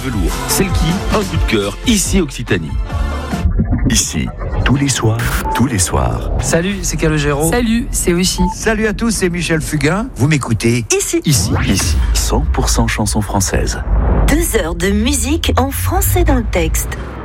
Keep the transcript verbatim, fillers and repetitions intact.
Velours, celle qui, un coup de cœur, ici Occitanie. Ici, tous les soirs, tous les soirs. Salut, c'est Calogero. Salut, c'est Oshi. Salut à tous, c'est Michel Fugain. Vous m'écoutez Ici. Ici, ici, cent pour cent chansons françaises. Deux heures de musique en français dans le texte.